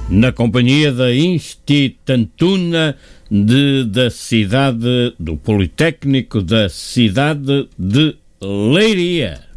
na companhia da Institutuna da cidade do Politécnico da cidade de Leiria.